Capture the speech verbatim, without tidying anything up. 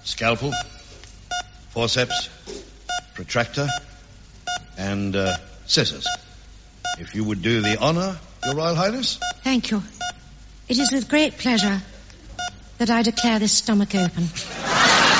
scalpel, forceps, protractor, and uh, scissors. If you would do the honor, Your Royal Highness. Thank you. It is with great pleasure that I declare this stomach open.